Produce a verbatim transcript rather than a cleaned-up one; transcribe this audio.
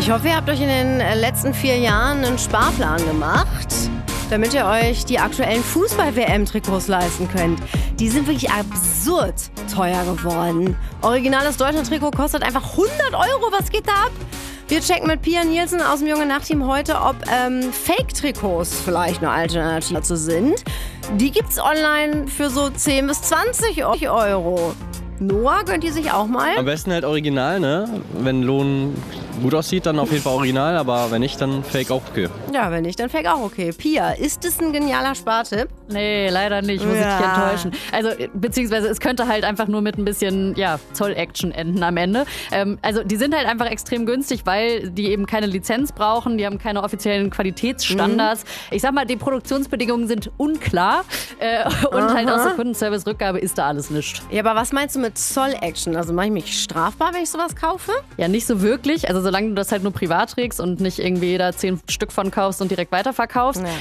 Ich hoffe, ihr habt euch in den letzten vier Jahren einen Sparplan gemacht, damit ihr euch die aktuellen Fußball-W M-Trikots leisten könnt. Die sind wirklich absurd teuer geworden. Originales Deutschland-Trikot kostet einfach hundert Euro. Was geht da ab? Wir checken mit Pia Nielsen aus dem Junge Nacht-Team heute, ob ähm, Fake-Trikots vielleicht eine Alternative dazu sind. Die gibt's online für so zehn bis zwanzig Euro. Noah, gönnt ihr sich auch mal? Am besten halt original, ne? Wenn Lohn gut aussieht, dann auf jeden Fall original, aber wenn nicht, dann Fake auch okay. Ja, wenn nicht, dann Fake auch okay. Pia, ist es ein genialer Spartipp? Nee, leider nicht, muss Ja. ich dich enttäuschen. Also, beziehungsweise es könnte halt einfach nur mit ein bisschen, ja, Zoll-Action enden am Ende. Ähm, also, die sind halt einfach extrem günstig, weil die eben keine Lizenz brauchen, die haben keine offiziellen Qualitätsstandards. Mhm. Ich sag mal, die Produktionsbedingungen sind unklar äh, und Aha. halt aus der Kundenservice-Rückgabe ist da alles nichts. Ja, aber was meinst du mit Zoll-Action? Also mache ich mich strafbar, wenn ich sowas kaufe? Ja, nicht so wirklich. Also solange du das halt nur privat trägst und nicht irgendwie da zehn Stück von kaufst und direkt weiterverkaufst. Ja.